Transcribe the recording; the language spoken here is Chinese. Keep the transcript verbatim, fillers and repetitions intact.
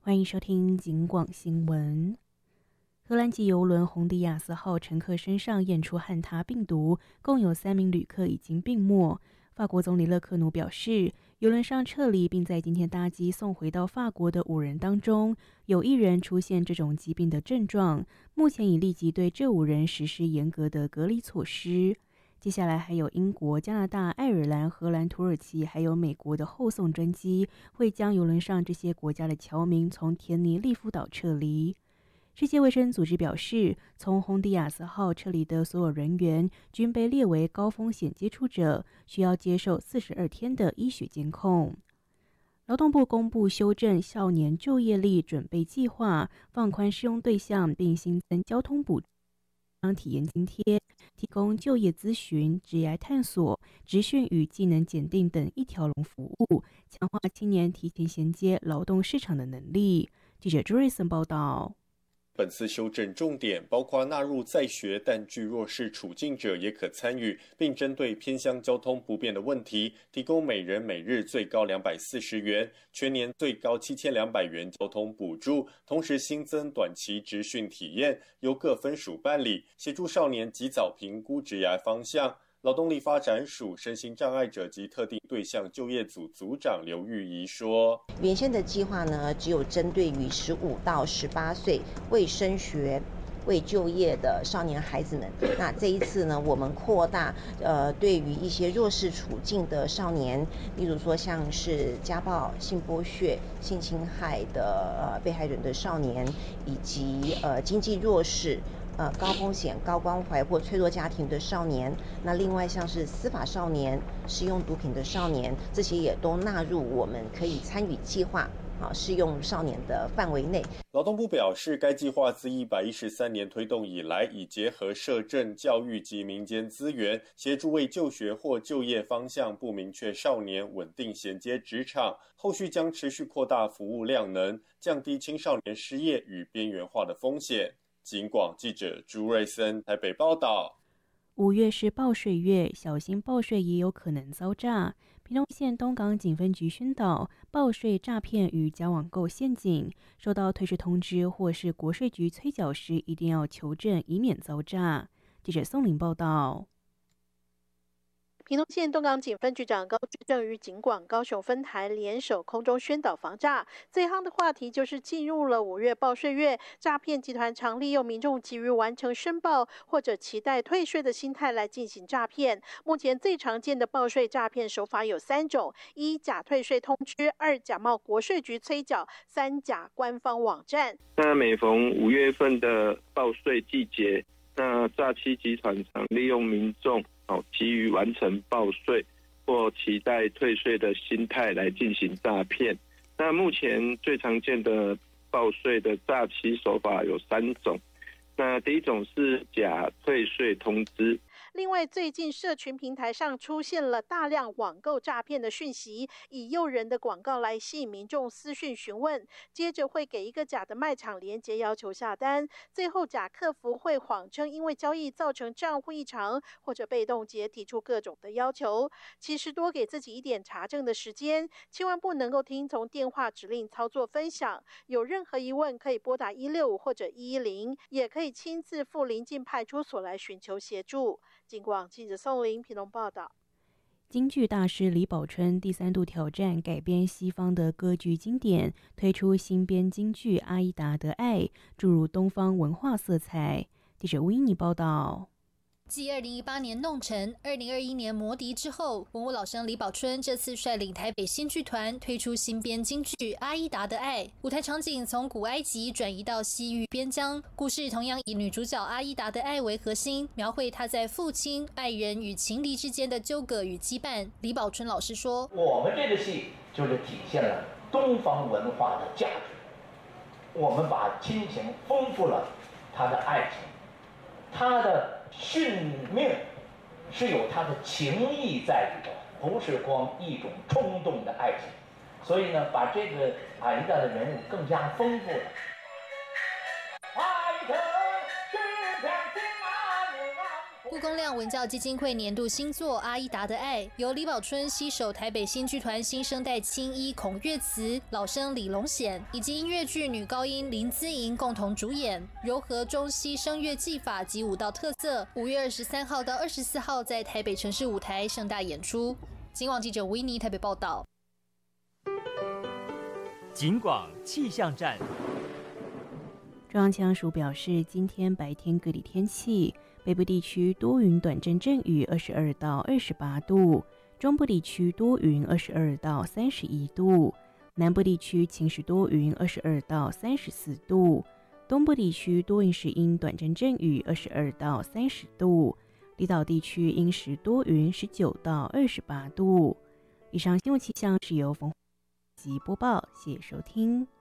欢迎收听警广新闻。荷兰籍邮轮红迪亚斯号乘客身上验出汉他病毒，共有三名旅客已经病没。法国总理勒克努表示，邮轮上撤离并在今天搭机送回到法国的五人当中，有一人出现这种疾病的症状，目前已立即对这五人实施严格的隔离措施。接下来还有英国、加拿大、爱尔兰、荷兰、土耳其，还有美国的后送专机，会将邮轮上这些国家的侨民从田尼利夫岛撤离。世界卫生组织表示，从红迪亚斯号撤离的所有人员均被列为高风险接触者，需要接受四十二天的医学监控。劳动部公布修正少年就业力准备计划，放宽适用对象，并新增交通补助、体验津贴，提供就业咨询、职业探索、职训与技能检定等一条龙服务，强化青年提前衔接劳动市场的能力。记者朱瑞森报道。 本次修正重点包括纳入在学但具弱势处境者也可参与，并针对偏乡交通不便的问题，提供每人每日最高两百四十元、全年最高七千两百元交通补助，同时新增短期职训体验，由各分署办理，协助少年及早评估职业方向。劳动力发展署身心障碍者及特定对象就业组组长刘玉怡说， 原先的计划呢，只有针对于十五到十八岁未升学、未就业的少年孩子们。那这一次呢，我们扩大呃，对于一些弱势处境的少年，例如说像是家暴、性剥削、性侵害的呃被害人的少年，以及呃经济弱势。呃，高风险、高关怀或脆弱家庭的少年，那另外像是司法少年、使用毒品的少年，这些也都纳入我们可以参与计划啊适用少年的范围内。 劳动部表示，该计划自一百一十三年推动以来，已结合社政、教育及民间资源，协助为就学或就业方向不明确少年稳定衔接职场。后续将持续扩大服务量能，降低青少年失业与边缘化的风险。警广记者朱瑞森台北报道。 五月是报税月，小心报税也有可能遭诈。屏东县东港警分局宣导，报税诈骗与假网购陷阱，收到退税通知或是国税局催缴时，一定要求证，以免遭诈。记者宋玲报道。 屏东县东港警分局长高志正与警广高雄分台联手空中宣导防诈。最夯的话题就是进入了五月报税月，诈骗集团常利用民众急于完成申报或者期待退税的心态来进行诈骗。目前最常见的报税诈骗手法有三种：一、假退税通知；二、假冒国税局催缴；三、假官方网站。 那每逢五月份的报税季节，那诈欺集团常利用民众哦，急于完成报税或期待退税的心态来进行诈骗。那目前最常见的报税的诈欺手法有三种。那第一种是假退税通知。 另外，最近社群平台上出现了大量网购诈骗的讯息，以诱人的广告来吸引民众私讯询问，接着会给一个假的卖场连结要求下单，最后假客服会谎称因为交易造成账户异常或者被冻结，提出各种的要求。其实多给自己一点查证的时间，千万不能够听从电话指令操作分享。有任何疑问可以拨打一六五或者一一零，也可以亲自赴邻近派出所来寻求协助。警广记者宋玲屏东报道。 京剧大师李宝春第三度挑战改编西方的歌剧经典，推出新编京剧《阿依达的爱》，注入东方文化色彩。记者吴依妮报道。 继二零一八年弄臣、二零二一年魔笛之后，文物老生李宝春这次率领台北新剧团推出新编京剧《阿依达的爱》，舞台场景从古埃及转移到西域边疆，故事同样以女主角阿依达的爱为核心，描绘她在父亲、爱人与情敌之间的纠葛与羁绊。李宝春老师说：“ 我们这个戏就是体现了东方文化的价值，我们把亲情丰富了他的爱情，他的殉命是有他的情谊在里头，不是光一种冲动的爱情。所以呢，把这个阿依达的人物更加丰富了。 故宫料亮文教基金会年度新作《阿依达的爱》，由李宝春携手台北新剧团新生代青衣孔岳慈、老生李龙显以及音乐剧女高音林姿莹共同主演，糅合中西声乐技法及舞蹈特色。五月二十三号到二十四号在台北城市舞台盛大演出。警广记者吴依妮台北报道。 警广气象站。 中央气象署表示，今天白天各地天气：北部地区多云短阵阵雨，二十二到二十八度；中部地区多云，二十二到三十一度；南部地区晴时多云，二十二到三十四度；东部地区多云时阴短阵阵雨，二十二到三十度；离岛地区阴时多云，十九到二十八度。以上新闻气象是由冯及播报，谢谢收听。